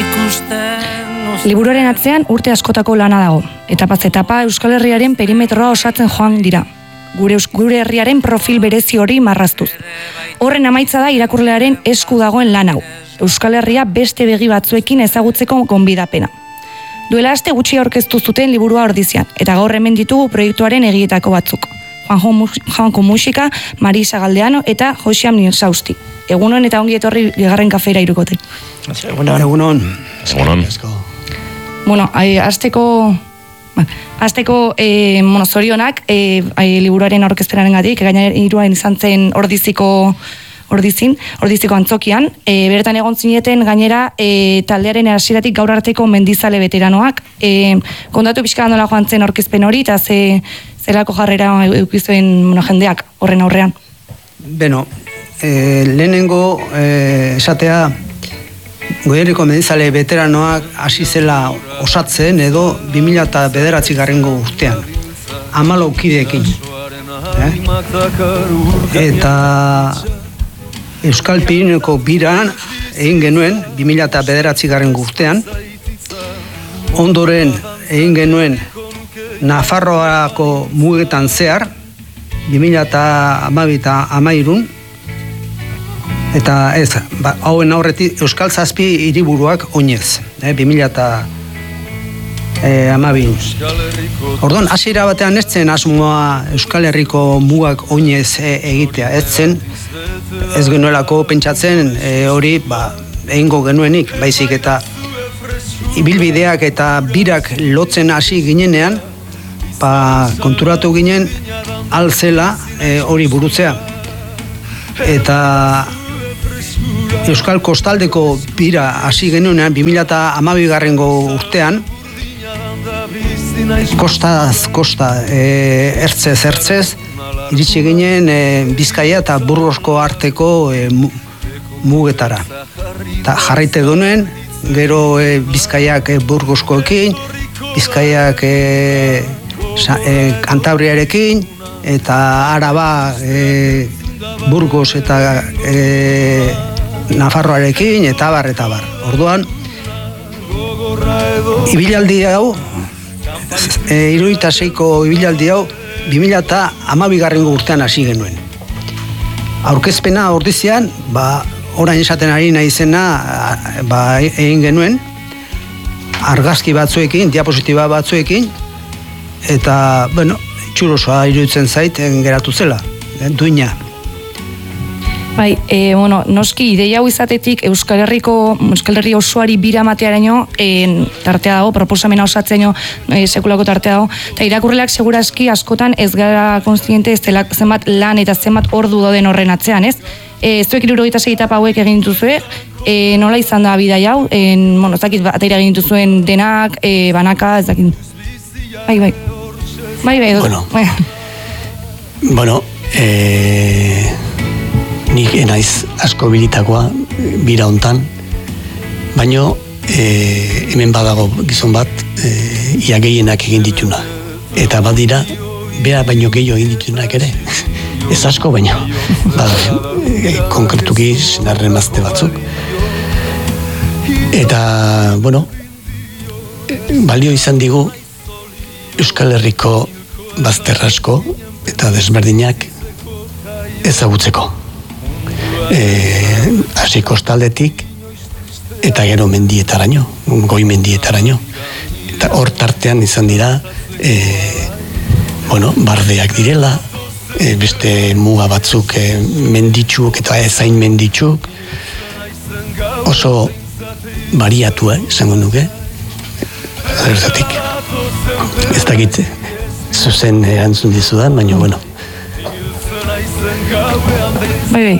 Liburuaren atzean urte askotako lana dago. Etapaz etapa Euskal Herriaren perimetroa osatzen joan dira. Gure herriaren profil berezi hori marraztuz. Horren amaitza da irakurlearen esku dagoen lan hau. Euskal Herria beste begi batzuekin ezagutzeko gonbidapena. Duela aste gutxi aurkeztu zuten liburua Ordizian, eta gaur hemen ditugu proiektuaren egietako batzuk. Juanjo Musika, Marisa Galdeano eta Josiam Nielsausti. Egunon eta ongi etorri bigarren kafeira Hirukote. Egunon. Bueno, azteko zorionak liburuaren aurkezpenarengatik, gainera hiruaren izan zen Ordiziko antzokian, bertan egon zineten gainera taldearen hasieratik gaur arteko mendizale veteranoak, kontatu pixka nola joan zen aurkezpen hori, eta zelako jarrera eukizuen jendeak horren aurrean. Beno, lehenengo esatea, Goierriko mendizale veteranoak hasi zela osatzen edo 2009 urtean, 14 kideekin. Eta Euskal Pirineko biran egin genuen 2009 urtean, ondoren egin genuen Nafarroako mugetan zehar 2012 eta ez, hauen aurretik Euskal Zazpi hiriburuak oinez, 2012. Orduan, hasiera batean ez zen asmoa Euskal Herriko mugak oinez egitea, ez zen, ez genuelako pentsatzen hori egingo genuenik, baizik eta ibilbideak eta birak lotzen hasi ginenean, konturatu ginen alzela hori burutzea. Eta Euskal Kostaldeko bira hasi genuenean 2012 urtean, kostaz kosta, ertzez, iritsi ginen Bizkaia eta Burgosko arteko mugetara. Eta jarraite genuen, gero Bizkaiak Burgoskoekin, Bizkaiak Kantabriarekin, eta Araba Burgos eta Nafarroarekin, eta bar. Orduan, ibilaldi hau, 76ko ibilaldi hau, 2012 urtean hasi genuen. Aurkezpena Ordizian, orain esaten ari naizena, egin genuen, argazki batzuekin, diapositiba batzuekin, eta, txurosoa iruditzen zait geratu zela, duina. Bai, noski ideia hau izatetik Euskal Herri osoari bira matearaino tartea dago, proposamena osatzeaino sekulako tartea dago, eta irakurleak segurazki askotan ez gara konstiente zenbat lan eta zenbat ordu dauden horren atzean, ez? Zuek 76 etapa hauek egin dituzue, nola izan da bidai hau? Ez dakit ateira egin dituzuen denak, banaka, ez dakit. Bai. Nik naiz asko bilitakoa bira hontan, baino hemen badago gizon bat ia gehienak egin dituna. Eta badira, bera baino gehiago egin ditunak ere. Ez asko baino. Konkretuki senarren mazte batzuk. Eta, balio izan digu Euskal Herriko bazter asko eta desberdinak ezagutzeko. Hasi kostaldetik eta gero mendietaraino, goi mendietaraino. Eta hor tartean izan dira bardeak direla, beste muga batzuk menditsuk eta ezain menditsuk, oso bariatua izango nuke zertatik. Ez dakit zuzen erantzun dizudan, baina Bai.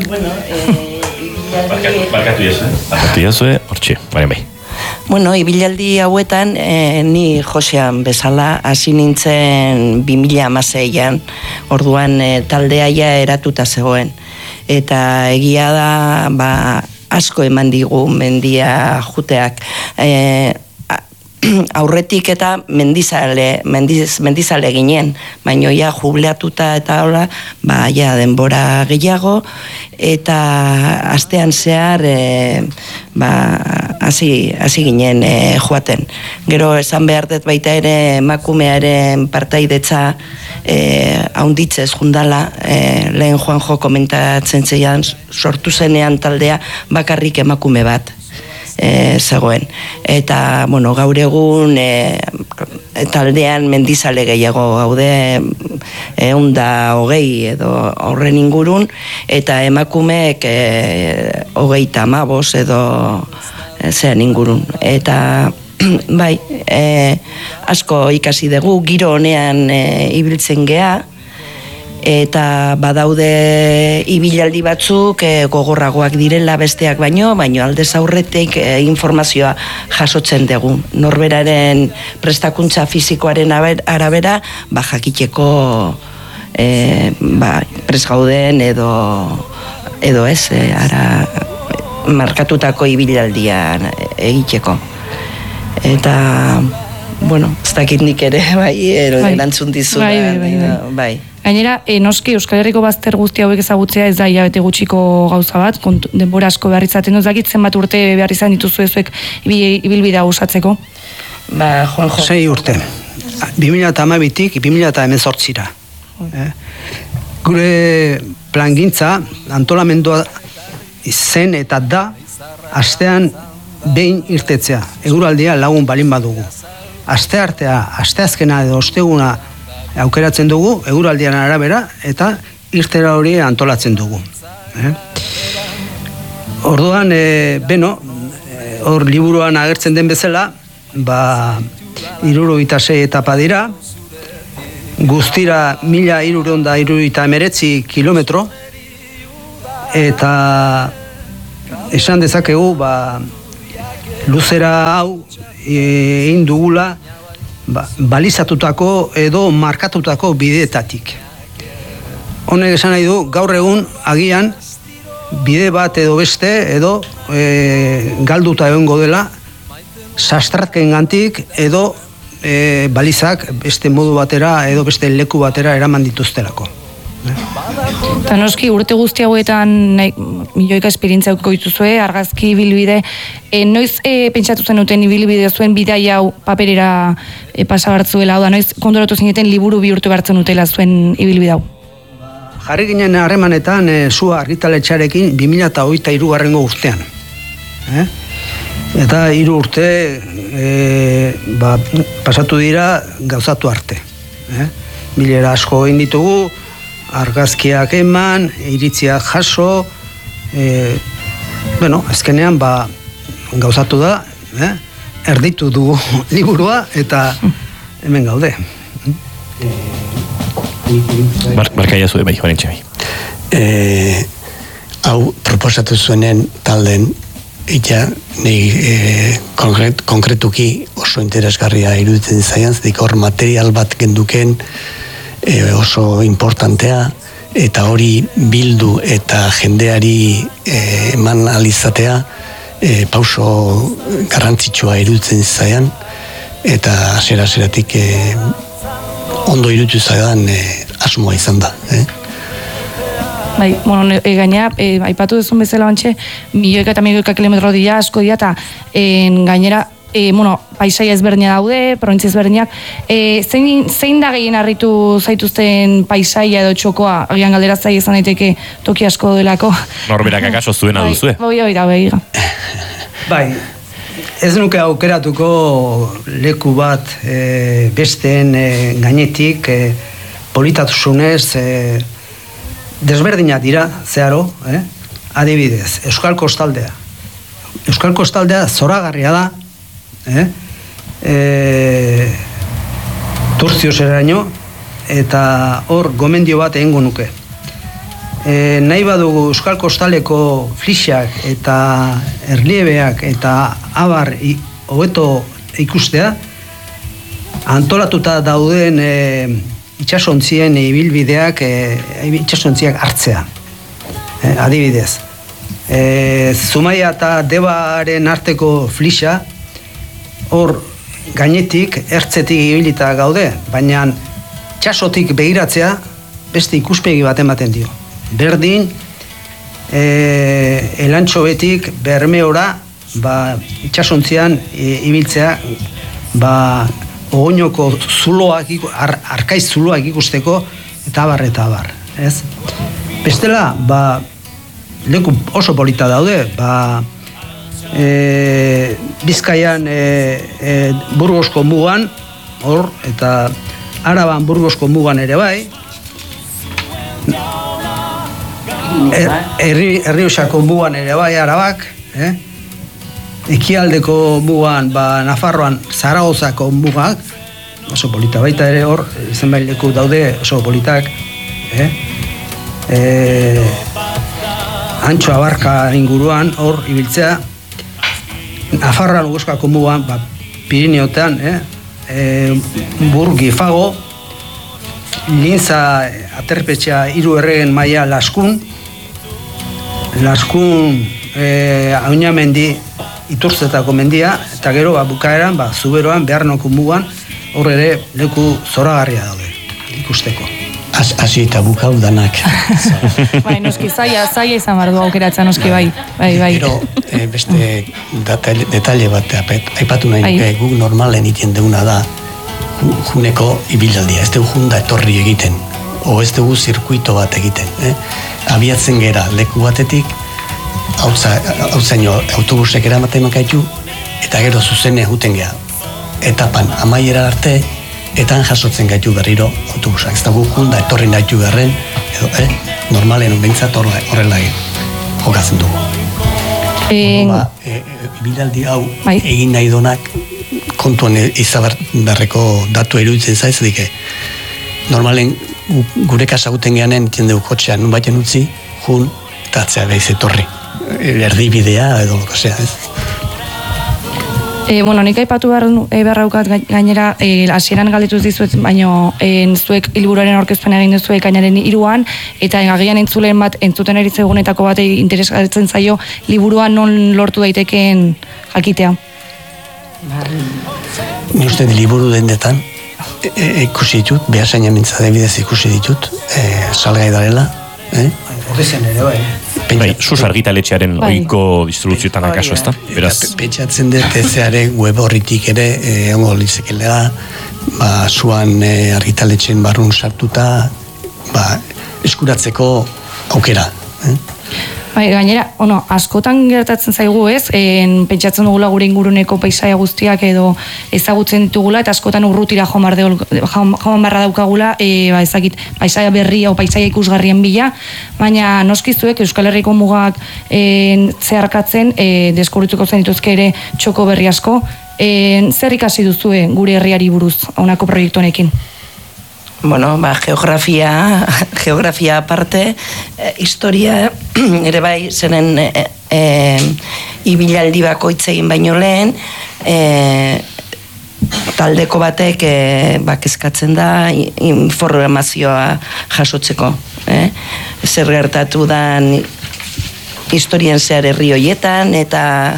Barkatu jazue, hortxe, bai. Ibilaldi hauetan, ni Josean bezala, hasi nintzen 2016an, orduan taldea eratuta zegoen. Eta egia da, asko eman digu mendia juteak. aurretik eta mendizale ginen, baino ja jubileatuta eta hola, ja denbora gehiago, eta astean zehar hasi ginen joaten. Gero esan behar dut baita ere emakumearen partaidetza haunditzez jundala, lehen Juanjo komentatzen zeian, sortu zenean taldea bakarrik emakume bat zegoen. Eta, gaur egun taldean mendizale gehiago gaude 120 edo horren ingurun, eta emakumeek 35 edo zean ingurun. Eta bai, asko ikasi dugu, giro honean ibiltzen gea, eta badaude ibilaldi batzuk gogorragoak direla besteak baino aldez aurretik informazioa jasotzen dugu. Norberaren prestakuntza fisikoaren arabera, jakiteko prest gauden edo ez, markatutako ibilaldia egiteko. Eta, ez dakit nik ere, erantzun dizuna. Bai. Gainera, noski Euskal Herriko bazter guzti hauek ezagutzea ez da hilabete gutxiko gauza bat, denbora asko behar izaten dut, dakit zenbat urte behar izan dituzu ezuek ibilbidea osatzeko? Juanjo. 6 urte. 2012-tik 2018-ra. Gure plangintza, antolamendua zen eta da, astean behin irtetzea. Eguraldia lagun balin badugu. Asteazkena edo osteguna aukeratzen dugu, eguraldian arabera, eta irtera hori antolatzen dugu. Orduan, hor liburuan agertzen den bezala, 76 etapa dira, guztira 1369 kilometro, eta esan dezakegu, luzera hau egin dugula, balizatutako edo markatutako bideetatik. Honek esan nahi du, gaur egun agian bide bat edo beste edo galduta egongo dela sastratkengantik edo balizak beste modu batera edo beste leku batera eraman dituztelako. Eta noski, urte guzti hauetan milioika esperientzia aukiko dituzue, argazki ibilbide, noiz pentsatu zenuten ibilbide zuen bidai hau paperera pasa bartzuela, noiz kondoratu zineten liburu bihurtu bartzen utela zuen ibilbide hau? Jarri ginen harremanetan Sua argitaletxearekin 2023 urtean. Eta 3 urte pasatu dira gauzatu arte. Bilera asko egin ditugu, argazkiak eman, iritziak jaso, azkenean gauzatu da, erditu dugu liburua eta hemen gaude. Marka jazu bai, Juan Etxebi. Hau proposatu zuenen talden, eta konkretuki oso interesgarria iruditzen zaian, zedik hor material bat genduken, oso importantea, eta hori bildu eta jendeari eman alizatea pauso garrantzitsua iruditzen zaian, eta hasiera-hasieratik ondo iruditu zaidan asmoa izan da. Gainera, aipatu duzun bezala bantxe, milioika eta milioika kilometro dira, asko dira, eta gainera, paisaia ezberdina daude, provintzia ezberdinak. Zein da gehien harritu zaituzten paisaia edo txokoa, agian galdera zai izan daiteke toki asko delako? Norberak akaso zuena duzue? Bai, ez nuke aukeratuko leku bat besteen gainetik, politatasunez, desberdinak dira, zeharo, adibidez, Euskal Kostaldea. Euskal Kostaldea zoragarria da, Turzioseraino, eta hor gomendio bat egingo nuke. Nahi badugu Euskal Kostaleko flixak eta erliebeak eta abar hobeto ikustea, antolatuta dauden itsasontzien ibilbideak, itsasontziak hartzea. Adibidez, Zumaia eta Debaren arteko flixa, hor gainetik, ertzetik ibilita gaude, baina txasotik begiratzea beste ikuspegi bat ematen dio. Berdin, elantxobetik Bermeora, itxasontzian ibiltzea, ogoinoko zuloak, arkaiz zuloak ikusteko, eta abar, ez? Bestela, leku oso polita daude, Bizkaian Burgosko mugan, hor, eta Araban Burgosko mugan ere bai, Errioxako mugan ere bai, Arabak, ekialdeko mugan, Nafarroan Zaragozako mugak, oso polita baita ere hor, zenbait leku daude oso politak, Antxo Abarka inguruan hor ibiltzea, Nafarroan Guzkako mugan, Pirineotean, Burgi Fago, Linza aterpetxea 3 erregen maila Laskun, Auñamendi Iturtzetako mendia, eta gero bukaeran, Zuberoan, Bearnoko mugan, hor ere leku zoragarria daude ikusteko. Hasi eta bukau danak. Bai, noski, zaila izan behar du aukeratzen, noski, bai. Gero, beste detalle bat, aipatu nahi nuke, guk normalen iten deuna da, juneko ibilaldia, ez dugu junda etorri egiten, o ez dugu zirkuito bat egiten. Abiatzen gera leku batetik, hautzaino autobusek eramaten makaitu, eta gero zuzene juten gea. Etapan, amaiera arte, etan jasotzen gaitu berriro autobusak. Ez dugu junda etorri nahitu garren, edo, normalen bentsat horrela jokatzen dugu. Ibilaldi hau egin nahi donak kontuan izabarreko datu eruditzen zaiz, normalen gure kasaguten geanen iten dugu kotxean nun baiten utzi, jun, eta atzea behiz etorri. Erdibidea edo loko zea, ez? Nik aipatu beharraukat gainera, hasieran galdetuz dizuet, baino zuek hilburuaren aurkezpena egin duzuek gainaren 3an, eta agian entzulen bat, entzuten eritzegunetako bat interesatzen zaio, liburuan non lortu daitekeen jakitea. Ni uste liburu dendetan, ikusi ditut, behasain amintza debidez ikusi ditut, salgai darela. Horrezen ere bai. Bai, sus argitaletxearen ohiko distribuzioetan akaso, ezta? Beraz, pentsatzen dut ezeare web horritik ere ongo lizekelea, zuan argitaletxen barrun sartuta, eskuratzeko aukera. Bai, gainera, askotan gertatzen zaigu, ez? Pentsatzen dugula gure inguruneko paisaia guztiak edo ezagutzen ditugula, eta askotan urrutira joan barra daukagula, ezakit, paisaia berria o paisaia ikusgarrien bila, baina noskizuek Euskal Herriko mugak zeharkatzen, deskubrituko zen dituzke ere txoko berri asko. Zer ikasi duzue gure herriari buruz, honako proiektu honekin? Geografia aparte, historia ere bai zenen ibilaldi bakoitzegin baino lehen, taldeko batek kezkatzen da informazioa jasotzeko. Zer gertatu dan historian zehar herri horietan, eta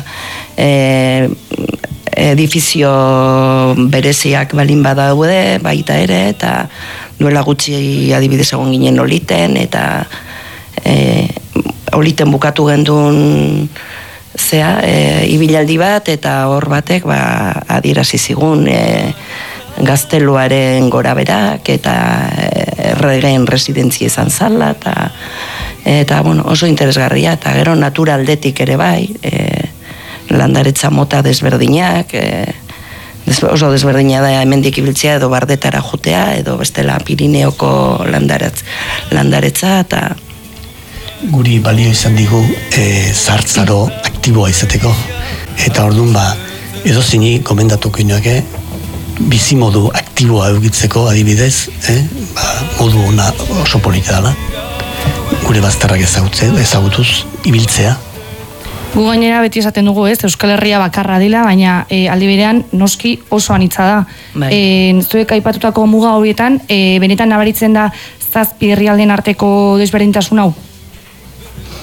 edifizio bereziak balin badaude, baita ere, eta duela gutxi adibidez egon ginen oliten, eta oliten bukatu gendun ibilaldi bat, eta hor batek adierazi zigun gazteluaren gora berak, eta erregen residentzia izan zala, eta oso interesgarria, eta gero naturaldetik ere bai, landaretza mota desberdinak, oso desberdina da hemendik ibiltzea edo Bardetara jutea, edo bestela Pirineoko landaretza, eta guri balio izan digu zartzaro aktiboa izateko, eta orduan edo zini komendatuko inoake bizimodu aktiboa eukitzeko adibidez, modu ona oso polita dela, gure bazterrak ezagutuz ibiltzea. Gu gainera beti esaten dugu, ez, Euskal Herria bakarra dela, baina aldi berean noski oso anitza da. Zuek aipatutako muga horietan, benetan nabaritzen da 7 herrialden arteko desberdintasun hau?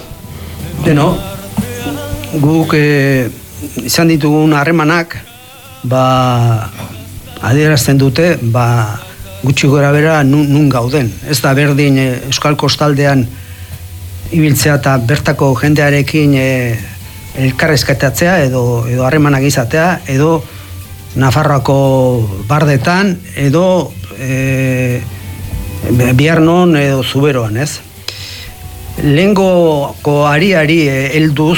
Guk izan ditugun harremanak, adierazten dute, gutxi gora bera nun gauden. Ez da berdin Euskal Kostaldean ibiltzea eta bertako jendearekin elkarrezketatzea edo harremanak izatea, edo Nafarroako bardetan, edo Biarnon edo Zuberoan, ez? Lehengoko ari helduz,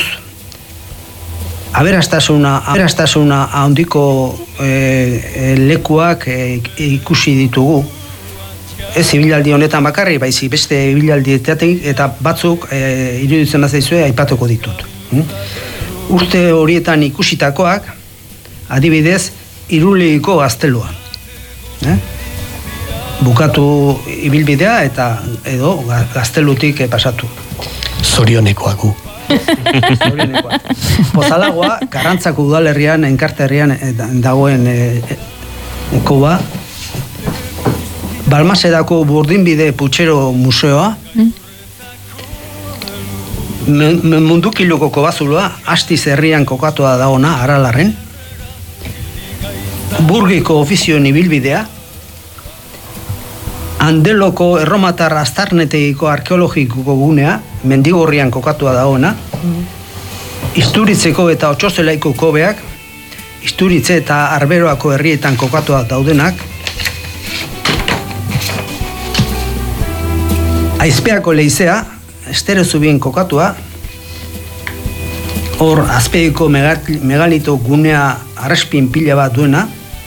aberastasuna handiko lekuak ikusi ditugu. Ez ibilaldi honetan bakarri, baizik beste ibilaldietatik eta batzuk iruditzen bazaizue aipatuko ditut. Urte horietan ikusitakoak, adibidez, Irulegiko gaztelua. Bukatu ibilbidea eta edo gaztelutik pasatu. Zorionekoak gu. Pozalagoa, Karrantzako udalerrian, Enkarterrian dagoen koba, Balmasedako Burdinbide Putxero Museoa, Mundukiloko kobazuloa, Astiz herrian kokatua dagoena, Aralarren, Burgiko ofizioen ibilbidea, Andeloko erromatar aztarnetegiko arkeologiko gunea, Mendigorrian kokatua dagoena, Isturitzeko eta Otxozelaiko kobeak, Isturitze eta Arberoako herrietan kokatua daudenak, Aizpeako leizea, Esterezubien kokatua, hor Azpeiko megalito gunea arrespin pila bat duena,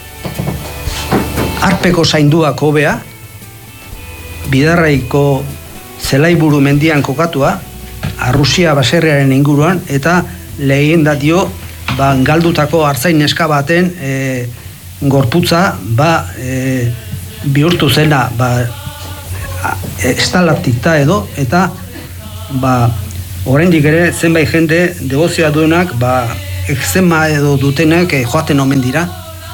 Arpeko zaindua kobea, Bidarraiko Zelaiburu mendian kokatua, Arrusia baserriaren inguruan, eta lehenda dio galdutako artzain neska baten gorputza bihurtu zena estalaktita edo, eta oraindik ere zenbait jende degozioa duenak ekzema edo dutenak joaten omen dira.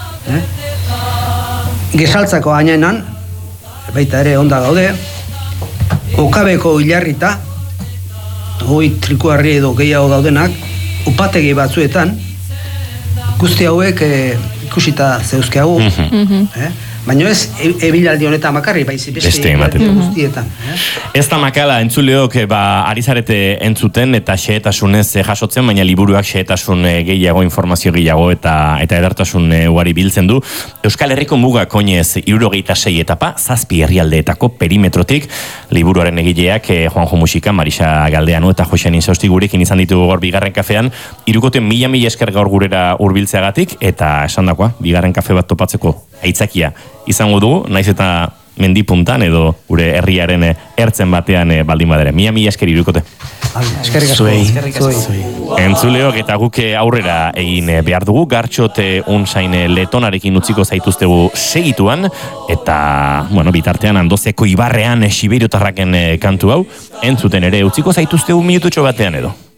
Gesaltzako gainenan, baita ere onda gaude, Okabeko Ilarrita, hoi trikuarri edo gehiago daudenak, upategi batzuetan, guzti hauek ikusita zeuzkeagu, baina ez ebilaldi honetan bakarri, baizik beste ebilaldi guztietan. Ez da makala, entzuleok ari zarete entzuten eta xehetasunez jasotzen, baina liburuak xehetasun gehiago, informazio gehiago eta edertasun ugari biltzen du. Euskal Herriko mugak oinez 76 etapa, 7 herrialdeetako perimetrotik, liburuaren egileak Juanjo Musika, Marisa Galdeanu eta Josean Insausti gurekin izan ditugu gaur bigarren kafean, irukoten mila esker gaur gurera hurbiltzeagatik, eta esan dakoa, bigarren kafe bat topatzeko aitzakia izango dugu, naiz eta mendipuntan edo gure herriaren ertzen batean baldin badere. Mila esker irukote. Eskerrik asko. Entzuleok eta guke aurrera egin behar dugu, Gartxote unzain letonarekin utziko zaituztegu segituan, eta, bitartean Andozeko ibarrean Sibiriotarraken kantu hau, entzuten ere utziko zaituztegu minututxo batean edo.